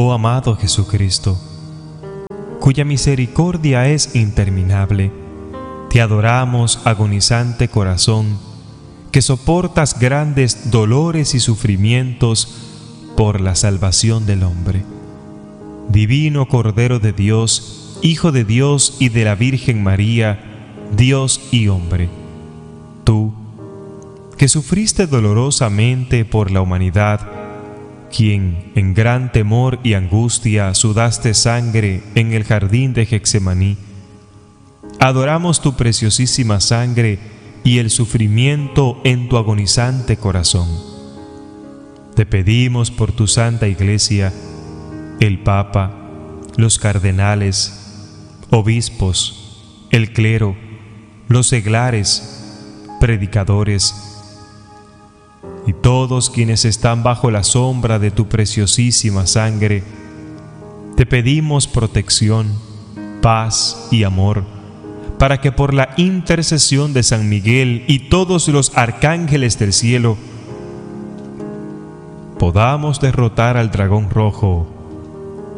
Oh amado Jesucristo, cuya misericordia es interminable, te adoramos, agonizante corazón, que soportas grandes dolores y sufrimientos por la salvación del hombre. Divino Cordero de Dios, Hijo de Dios y de la Virgen María, Dios y hombre, tú, que sufriste dolorosamente por la humanidad, quien en gran temor y angustia sudaste sangre en el jardín de Getsemaní, adoramos tu preciosísima sangre y el sufrimiento en tu agonizante corazón. Te pedimos por tu Santa Iglesia, el Papa, los cardenales, obispos, el clero, los seglares, predicadores y todos quienes están bajo la sombra de tu preciosísima sangre. Te pedimos protección, paz y amor, para que por la intercesión de San Miguel y todos los arcángeles del cielo podamos derrotar al dragón rojo